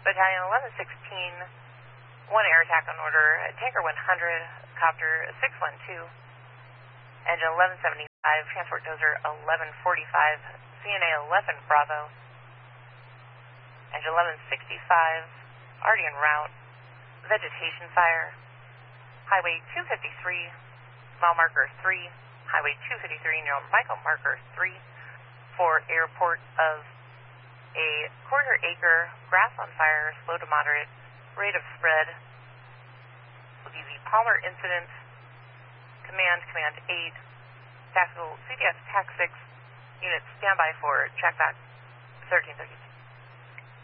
Battalion 1116, 1 air attack on order, Tanker 100, Copter 612, Engine 1175, Transport Dozer 1145, CNA 11 Bravo, Engine 1165, already en route, vegetation fire, Highway 253, mile marker 3, Highway 253 near Michael marker 3, for airport of a quarter-acre grass on fire, slow to moderate, rate of spread will be the Palmer incident. Command 8, tactical CDS TAC 6, units standby for check back 1332.